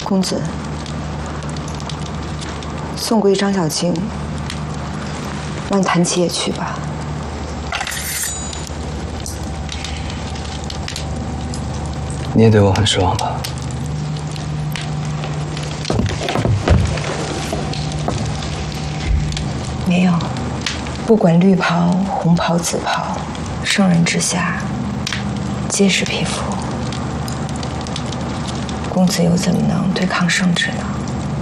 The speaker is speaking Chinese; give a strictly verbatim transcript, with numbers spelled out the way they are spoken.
公子，送归张小静，让谭琪也去吧。 你也对我很失望吧？ 没有，不管绿袍、红袍、紫袍，圣人之下，皆是匹夫。公子又怎么能对抗圣旨呢？